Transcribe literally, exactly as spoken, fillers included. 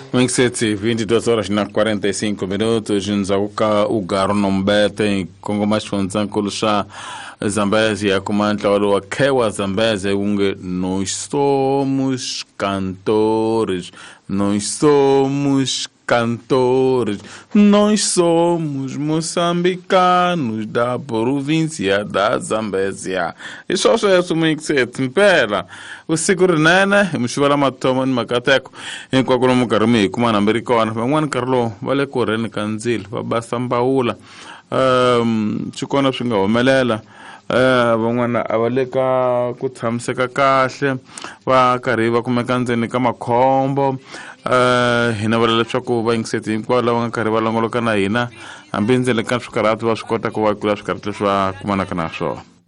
vinte e duas horas na quarenta e cinco minutos, nzakuka ugaro nombete Kongo mashonza kulusha Zambésia comanda o Kewa Zambésia unge nós somos cantores, nós somos cantores, nós somos moçambicanos da província da Zambésia. E só se é uma que pera. O seguro nene, mshwala matoma ni makateco, em qualquer um carmi, como na americana, mas um carlo, vale correr kanzil, babasa mbaula, um, chukona shinga omelela. Eh van'wana a va le ka ku tshamiseka kahle va karhi va kumeka ndzeni ka makhombo eh hina va leswaku va yingiseti hinkwavo lava nga karhi va longoloka na hina hambi ndzeni ka swikarhati va swi kota ku va kula swikarhati leswi va kumanaka na swona.